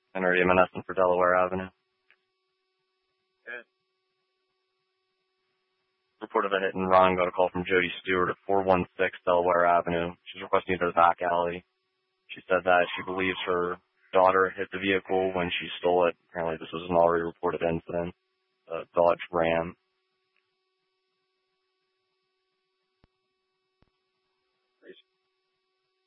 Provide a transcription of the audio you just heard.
Henry Evanescent for Delaware Avenue. Good. Reported a hit and run. Got a call from Jody Stewart at 416 Delaware Avenue. She's requesting you to the back alley. She said that she believes her daughter hit the vehicle when she stole it. Apparently this was an already reported incident. A Dodge Ram.